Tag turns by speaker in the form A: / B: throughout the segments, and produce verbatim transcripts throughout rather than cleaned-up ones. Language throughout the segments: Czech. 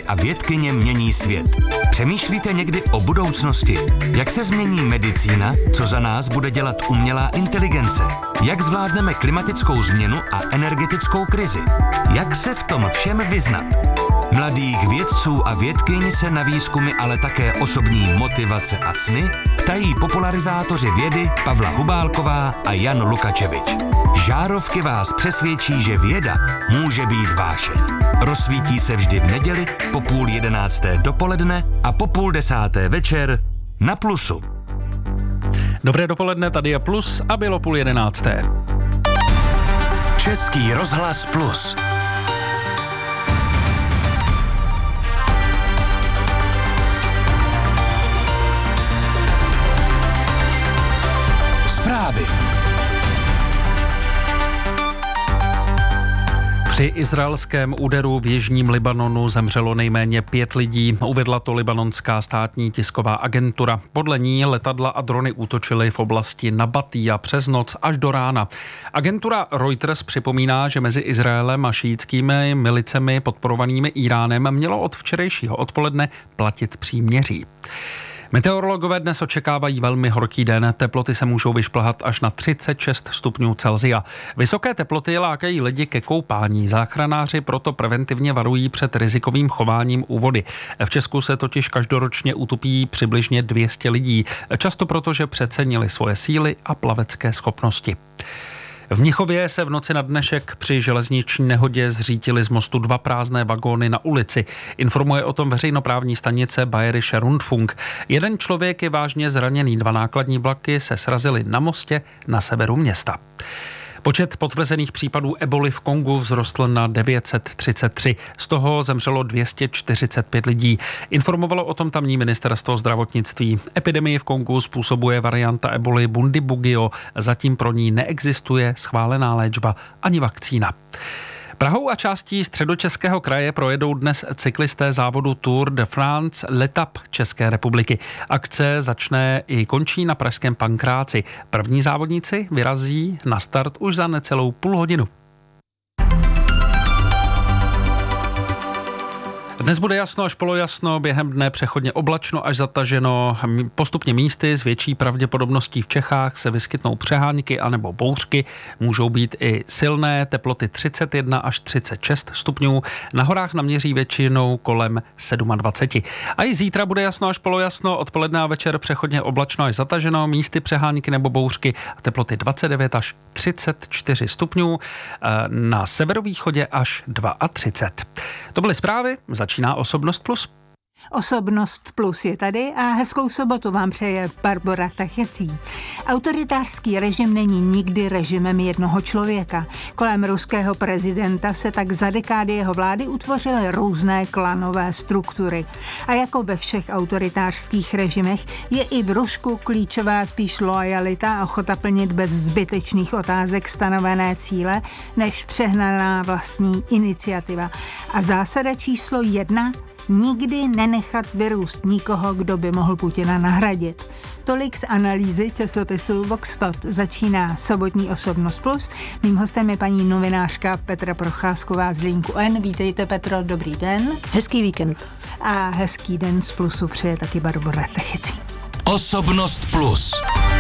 A: a vědkyně mění svět. Přemýšlíte někdy o budoucnosti? Jak se změní medicína? Co za nás bude dělat umělá inteligence? Jak zvládneme klimatickou změnu a energetickou krizi? Jak se v tom všem vyznat? Mladých vědců a vědkyň se na výzkumy, ale také osobní motivace a sny ptají popularizátoři vědy Pavla Hubálková a Jan Lukačevič. Žárovky vás přesvědčí, že věda může být vášeň. Rozsvítí se vždy v neděli po půl jedenácté dopoledne a po půl desáté večer na Plusu.
B: Dobré dopoledne, tady je Plus a bylo půl jedenácté.
A: Český rozhlas Plus. Zprávy.
B: Při izraelském úderu v jižním Libanonu zemřelo nejméně pět lidí, uvedla to libanonská státní tisková agentura. Podle ní letadla a drony útočily v oblasti Nabatija přes noc až do rána. Agentura Reuters připomíná, že mezi Izraelem a šíitskými milicemi podporovanými Íránem mělo od včerejšího odpoledne platit příměří. Meteorologové dnes očekávají velmi horký den, teploty se můžou vyšplhat až na třicet šest stupňů Celsia. Vysoké teploty lákají lidi ke koupání, záchranáři proto preventivně varují před rizikovým chováním u vody. V Česku se totiž každoročně utopí přibližně dvě stě lidí, často proto, že přecenili svoje síly a plavecké schopnosti. V Mnichově se v noci na dnešek při železniční nehodě zřítily z mostu dva prázdné vagóny na ulici. Informuje o tom veřejnoprávní stanice Bayerischer Rundfunk. Jeden člověk je vážně zraněný, dva nákladní vlaky se srazily na mostě na severu města. Počet potvrzených případů eboly v Kongu vzrostl na devět set třicet tři, z toho zemřelo dvě stě čtyřicet pět lidí. Informovalo o tom tamní ministerstvo zdravotnictví. Epidemii v Kongu způsobuje varianta eboly Bundibugyo, zatím pro ní neexistuje schválená léčba ani vakcína. Prahou a částí Středočeského kraje projedou dnes cyklisté závodu Tour de France L'Etape České republiky. Akce začne i končí na pražském Pankráci. První závodníci vyrazí na start už za necelou půl hodinu. Dnes bude jasno až polojasno, během dne přechodně oblačno až zataženo. Postupně místy s větší pravděpodobností v Čechách se vyskytnou přehánky anebo bouřky. Můžou být i silné, teploty třicet jedna až třicet šest stupňů. Na horách naměří většinou kolem dvacet sedm. A i zítra bude jasno až polojasno, odpoledne a večer přechodně oblačno až zataženo, místy přehánky nebo bouřky. Teploty dvacet devět až třicet čtyři stupňů. Na severovýchodě až třicet dva. To byly zprávy. Začíná Osobnost plus.
C: Osobnost plus je tady a hezkou sobotu vám přeje Barbora Tachecí. Autoritářský režim není nikdy režimem jednoho člověka. Kolem ruského prezidenta se tak za dekády jeho vlády utvořily různé klanové struktury. A jako ve všech autoritářských režimech je i v Rusku klíčová spíš loajalita a ochota plnit bez zbytečných otázek stanovené cíle, než přehnaná vlastní iniciativa. A zásada číslo jedna: nikdy nenechat vyrůst nikoho, kdo by mohl Putina nahradit. Tolik z analýzy časopisu Voxpot. Začíná sobotní Osobnost plus. Mým hostem je paní novinářka Petra Procházková z Linku N. Vítejte, Petro, dobrý den.
D: Hezký víkend.
C: A hezký den z Plusu přeje taky Barbora Tachecí.
A: Osobnost plus.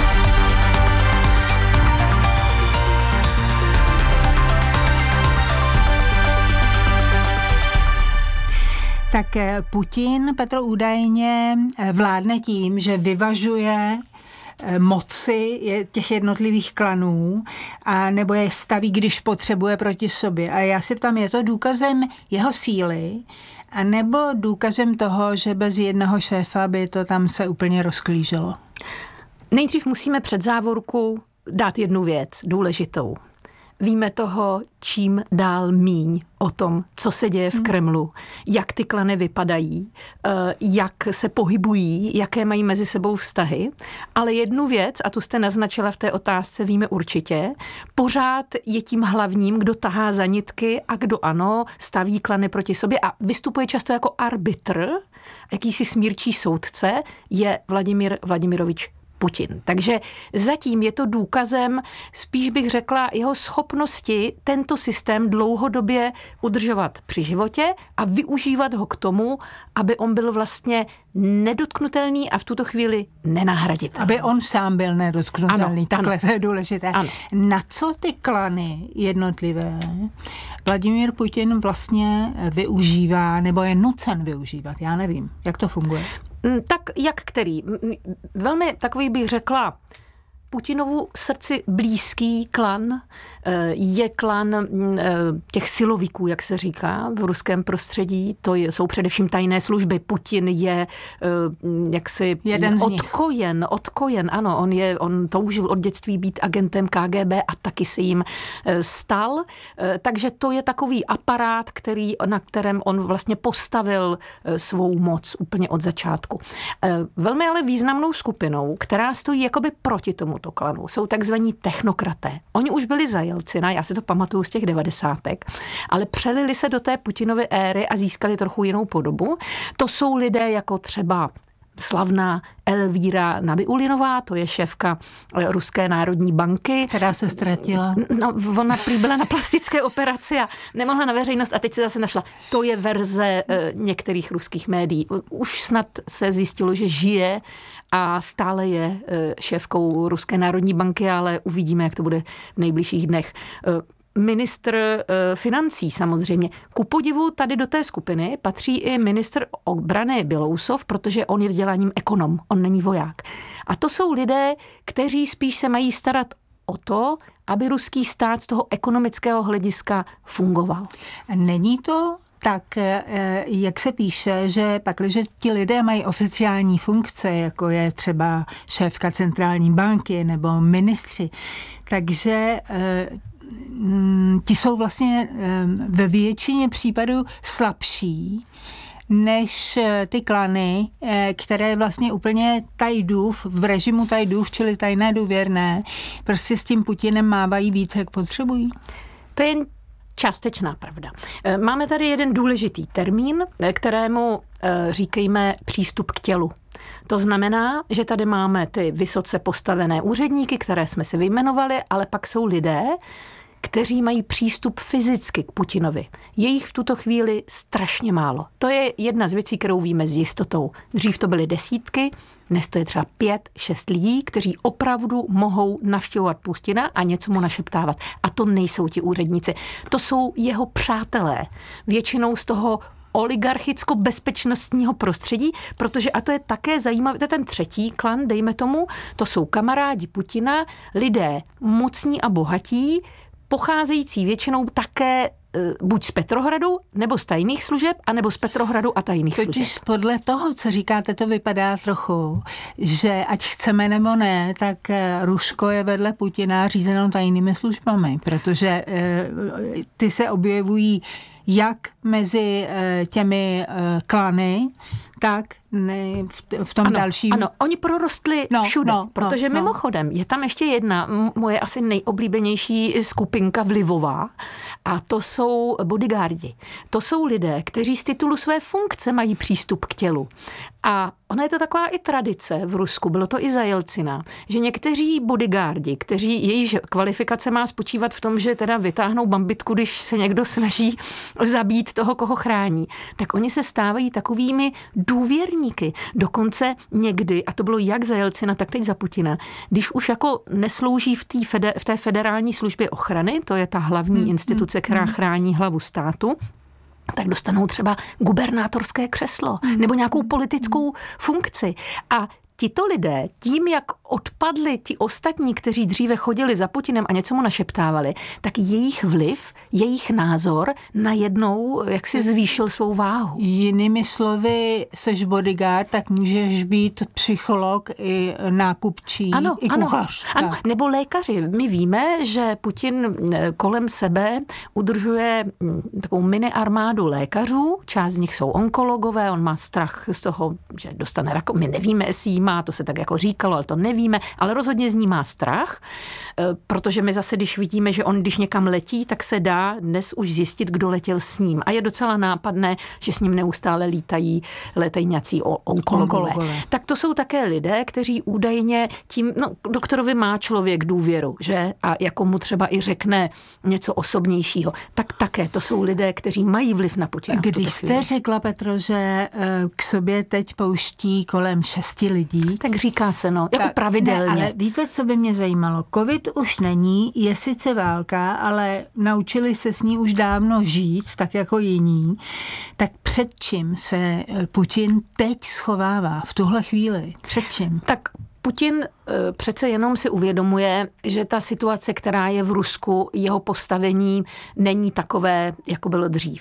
C: Tak Putin, Petro, údajně vládne tím, že vyvažuje moci těch jednotlivých klanů a nebo je staví, když potřebuje, proti sobě. A já si ptám, je to důkazem jeho síly a nebo důkazem toho, že bez jednoho šéfa by to tam se úplně rozklíželo?
D: Nejdřív musíme před závorku dát jednu věc důležitou. Víme toho čím dál míň o tom, co se děje v Kremlu, jak ty klany vypadají, jak se pohybují, jaké mají mezi sebou vztahy. Ale jednu věc, a tu jste naznačila v té otázce, víme určitě, pořád je tím hlavním, kdo tahá za nitky a kdo ano, staví klany proti sobě a vystupuje často jako arbitr, jakýsi smírčí soudce, je Vladimír Vladimirovič Putin. Takže zatím je to důkazem, spíš bych řekla, jeho schopnosti tento systém dlouhodobě udržovat při životě a využívat ho k tomu, aby on byl vlastně nedotknutelný a v tuto chvíli nenahraditelný.
C: Aby on sám byl nedotknutelný.
D: Ano,
C: Takhle
D: ano.
C: to je důležité.
D: Ano.
C: Na co ty klany jednotlivé Vladimír Putin vlastně využívá, nebo je nucen využívat? Já nevím, jak to funguje.
D: Tak jak který? Velmi takový bych řekla Putinovu srdci blízký klan je klan těch silovíků, jak se říká v ruském prostředí. To jsou především tajné služby. Putin je jaksi
C: jeden z
D: odkojen,
C: nich.
D: odkojen, ano, on, je, on toužil od dětství být agentem K G B a taky se jim stal. Takže to je takový aparát, který, na kterém on vlastně postavil svou moc úplně od začátku. Velmi ale významnou skupinou, která stojí jakoby proti tomuto klanu, jsou takzvaní technokraté. Oni už byli za Jelcina, já si to pamatuju z těch devadesátek, ale přelili se do té Putinovy éry a získali trochu jinou podobu. To jsou lidé jako třeba slavná Elvíra Nabiulinová, to je šéfka Ruské národní banky.
C: Která se ztratila.
D: No, ona prý byla na plastické operaci a nemohla na veřejnost a teď se zase našla. To je verze e, některých ruských médií. Už snad se zjistilo, že žije a stále je e, šéfkou Ruské národní banky, ale uvidíme, jak to bude v nejbližších dnech. E, Ministr financí samozřejmě. Ku podivu tady do té skupiny patří i ministr obrany Bělousov, protože on je vzděláním ekonom, on není voják. A to jsou lidé, kteří spíš se mají starat o to, aby ruský stát z toho ekonomického hlediska fungoval.
C: Není to tak, jak se píše, že pakliže ti lidé mají oficiální funkce, jako je třeba šéfka centrální banky nebo ministři, takže ti jsou vlastně ve většině případů slabší než ty klany, které vlastně úplně tajdův, v režimu tajdův, čili tajné důvěrné, prostě s tím Putinem mávají více, jak potřebují.
D: To je částečná pravda. Máme tady jeden důležitý termín, kterému říkejme přístup k tělu. To znamená, že tady máme ty vysoce postavené úředníky, které jsme si vyjmenovali, ale pak jsou lidé, kteří mají přístup fyzicky k Putinovi. Je jich v tuto chvíli strašně málo. To je jedna z věcí, kterou víme s jistotou. Dřív to byly desítky, dnes to je třeba pět, šest lidí, kteří opravdu mohou navštěvovat Putina a něco mu našeptávat. A to nejsou ti úředníci. To jsou jeho přátelé. Většinou z toho oligarchicko-bezpečnostního prostředí, protože, a to je také zajímavé, to je ten třetí klan, dejme tomu, to jsou kamarádi Putina, lidé mocní a bohatí, pocházející většinou také buď z Petrohradu, nebo z tajných služeb, anebo z Petrohradu a tajných služeb.
C: Totiž podle toho, co říkáte, to vypadá trochu, že ať chceme nebo ne, tak Rusko je vedle Putina řízeno tajnými službami, protože ty se objevují jak mezi těmi klany, tak ne, v, v tom
D: ano,
C: dalším.
D: Ano, oni prorostli no, všude,
C: no,
D: protože
C: no,
D: mimochodem je tam ještě jedna moje asi nejoblíbenější skupinka vlivová a to jsou bodyguardi. To jsou lidé, kteří z titulu své funkce mají přístup k tělu. A ona je to taková i tradice v Rusku, bylo to i za Jelcina, že někteří bodyguardi, kteří jejíž kvalifikace má spočívat v tom, že teda vytáhnou bambitku, když se někdo snaží zabít toho, koho chrání, tak oni se stávají takovými důvěrníky. Dokonce někdy, a to bylo jak za Jelcina, tak teď za Putina, když už jako neslouží v, tý fede, v té federální službě ochrany, to je ta hlavní hmm, instituce, která hmm. chrání hlavu státu, tak dostanou třeba gubernátorské křeslo hmm. nebo nějakou politickou funkci. A tito lidé, tím, jak odpadli ti ostatní, kteří dříve chodili za Putinem a něco mu našeptávali, tak jejich vliv, jejich názor najednou jak si zvýšil svou váhu.
C: Jinými slovy, seš bodyguard, tak můžeš být psycholog i nákupčí,
D: ano,
C: i kuchař.
D: Ano, ano, nebo lékaři. My víme, že Putin kolem sebe udržuje takovou mini armádu lékařů, část z nich jsou onkologové, on má strach z toho, že dostane rakovinu. My nevíme, jestli jí má, má, to se tak jako říkalo, ale to nevíme, ale rozhodně z ní má strach, protože my zase, když vidíme, že on když někam letí, tak se dá dnes už zjistit, kdo letěl s ním. A je docela nápadné, že s ním neustále lítají, letají nějací onkologové. Tak to jsou také lidé, kteří údajně tím, no, doktorovi má člověk důvěru, že? A jako mu třeba i řekne něco osobnějšího, tak také to jsou lidé, kteří mají vliv na Putina.
C: Když jste řekla, Petro, že k sobě teď pouští kolem šesti lidí.
D: Tak říká se, no, jako
C: tak,
D: pravidelně.
C: Ne, ale víte, co by mě zajímalo? Covid už není, je sice válka, ale naučili se s ní už dávno žít, tak jako jiní. Tak před čím se Putin teď schovává v tuhle chvíli? Před čím?
D: Tak Putin přece jenom si uvědomuje, že ta situace, která je v Rusku, jeho postavení není takové, jako bylo dřív.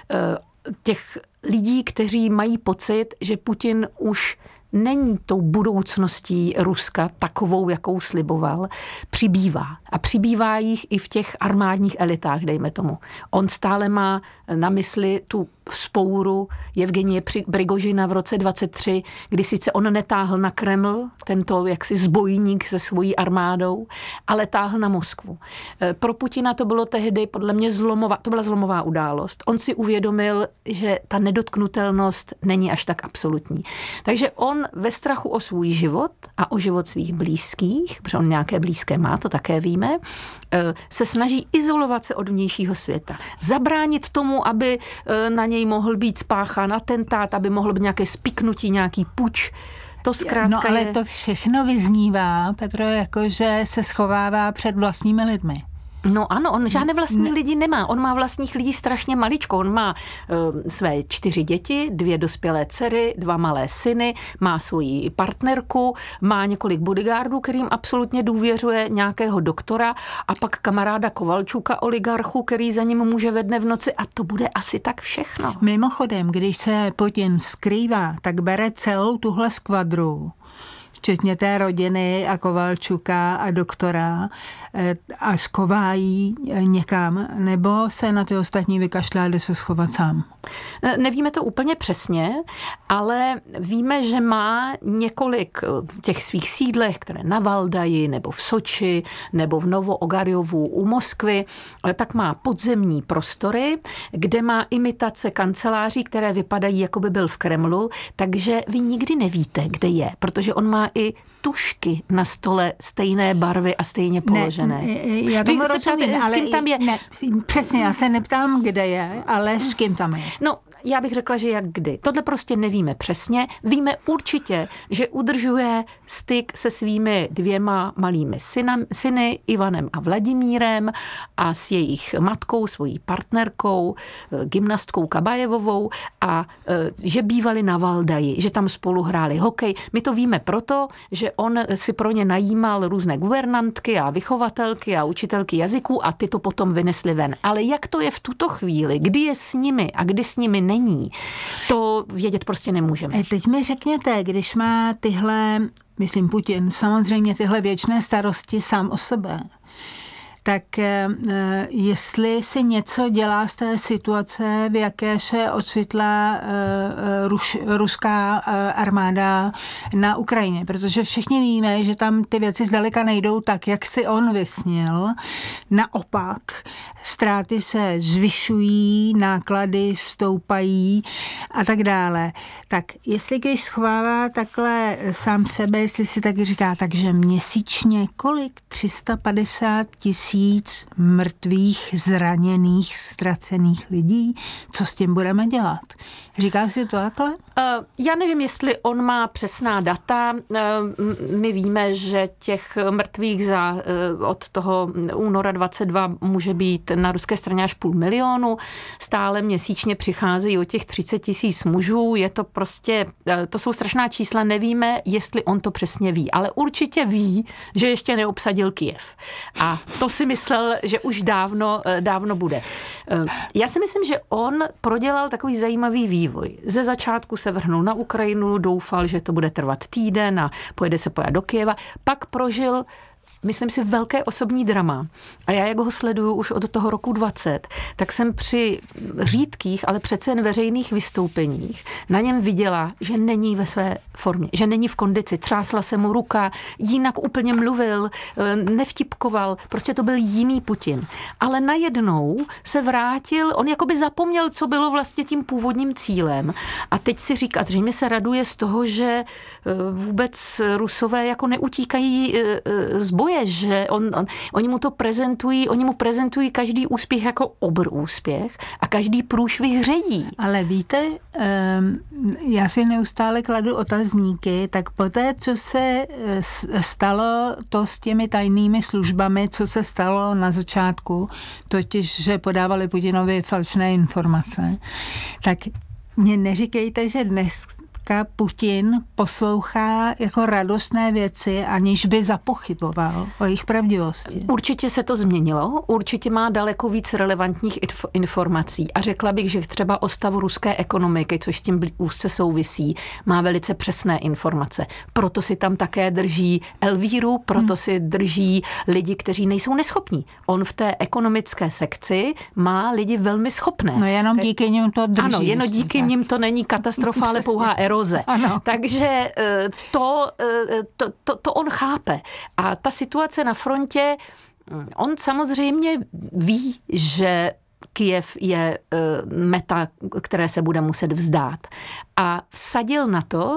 D: Těch lidí, kteří mají pocit, že Putin už není tou budoucností Ruska takovou, jakou sliboval, přibývá. A přibývá jich i v těch armádních elitách, dejme tomu. On stále má na mysli tu vzpouru Evgenie Prigožina v roce dvacet tři, kdy sice on netáhl na Kreml, tento jaksi zbojník se svojí armádou, ale táhl na Moskvu. Pro Putina to bylo tehdy podle mě zlomová, to byla zlomová událost. On si uvědomil, že ta nedotknutelnost není až tak absolutní. Takže on ve strachu o svůj život a o život svých blízkých, protože on nějaké blízké má, to také víme, se snaží izolovat se od vnějšího světa. Zabránit tomu, aby na něj mohl být spáchán atentát, aby mohlo být nějaké spiknutí, nějaký puč. To zkrátka
C: No ale
D: je...
C: to všechno vyznívá, Petro, jako že se schovává před vlastními lidmi.
D: No ano, on žádné vlastní lidi nemá. On má vlastních lidí strašně maličko. On má uh, své čtyři děti, dvě dospělé dcery, dva malé syny, má svoji partnerku, má několik bodyguardů, kterým absolutně důvěřuje, nějakého doktora a pak kamaráda Kovalčuka, oligarchu, který za ním může ve dne v noci a to bude asi tak všechno.
C: Mimochodem, když se Putin skrývá, tak bere celou tuhle skvadru, včetně té rodiny a Kovalčuka a doktora, a skovájí někam, nebo se na ty ostatní vykašlá, jde se schovat sám?
D: Nevíme to úplně přesně, ale víme, že má několik těch svých sídlech, které na Valdaji, nebo v Soči, nebo v Novoogarjovu u Moskvy, tak má podzemní prostory, kde má imitace kanceláří, které vypadají, jako by byl v Kremlu, takže vy nikdy nevíte, kde je, protože on má i tušky na stole stejné barvy a stejně položené. Ne,
C: já tomu rozumím, ale
D: tam je?
C: Ne, přesně, já se neptám, kde je, ale s kým tam je.
D: No, já bych řekla, že jak kdy. Tohle prostě nevíme přesně. Víme určitě, že udržuje styk se svými dvěma malými synam, syny, Ivanem a Vladimírem, a s jejich matkou, svojí partnerkou, gymnastkou Kabajevovou, a že bývali na Valdaji, že tam spolu hráli hokej. My to víme proto, že on si pro ně najímal různé guvernantky a vychovatelky a učitelky jazyků a ty to potom vynesli ven. Ale jak to je v tuto chvíli, kdy je s nimi a kdy s nimi není, to vědět prostě nemůžeme.
C: Teď mi řekněte, když má tyhle, myslím Putin, samozřejmě tyhle věčné starosti sám o sebe, tak jestli si něco dělá z té situace, v jaké se ocitla Rus, ruská armáda na Ukrajině. Protože všichni víme, že tam ty věci zdaleka nejdou tak, jak si on vysnil. Naopak, ztráty se zvyšují, náklady stoupají a tak dále. Tak jestli když schovává takhle sám sebe, jestli si taky říká, takže měsíčně kolik? tři sta padesát tisíc mrtvých, zraněných, ztracených lidí. Co s tím budeme dělat? Říká si to takhle?
D: Uh, já nevím, jestli on má přesná data. Uh, my víme, že těch mrtvých za, uh, od toho února dvacet dva může být na ruské straně až půl milionu. Stále měsíčně přicházejí o těch třicet tisíc mužů. Je to prostě, uh, to jsou strašná čísla. Nevíme, jestli on to přesně ví, ale určitě ví, že ještě neobsadil Kyjev. A to si myslel, že už dávno, uh, dávno bude. Uh, já si myslím, že on prodělal takový zajímavý vývoj. Ze začátku se vrhnul na Ukrajinu, doufal, že to bude trvat týden a pojede se pojat do Kyjeva. Pak prožil myslím si, velké osobní drama. A já, jak ho sleduju už od toho roku dvacet, tak jsem při řídkých, ale přece jen veřejných vystoupeních na něm viděla, že není ve své formě, že není v kondici. Třásla se mu ruka, jinak úplně mluvil, nevtipkoval, prostě to byl jiný Putin. Ale najednou se vrátil, on jakoby zapomněl, co bylo vlastně tím původním cílem. A teď si říká, zřejmě se raduje z toho, že vůbec Rusové jako neutíkají z boje, že on, on, oni mu to prezentují, oni mu prezentují každý úspěch jako obr úspěch a každý průšvih ředí.
C: Ale víte, já si neustále kladu otazníky, tak poté, co se stalo to s těmi tajnými službami, co se stalo na začátku, totiž, že podávali Putinovi falešné informace, tak mě neříkejte, že dnes Putin poslouchá jako radostné věci, aniž by zapochyboval o jejich pravdivosti.
D: Určitě se to změnilo, určitě má daleko víc relevantních informací a řekla bych, že třeba o stavu ruské ekonomiky, což s tím úzce souvisí, má velice přesné informace. Proto si tam také drží Elvíru, proto hmm. si drží lidi, kteří nejsou neschopní. On v té ekonomické sekci má lidi velmi schopné.
C: No jenom díky nim to drží.
D: Ano, jenom díky nim to není katastrofa, ale pouhá eroze. Ano. Takže to, to, to, to on chápe. A ta situace na frontě, on samozřejmě ví, že Kyjev je meta, které se bude muset vzdát. A vsadil na to,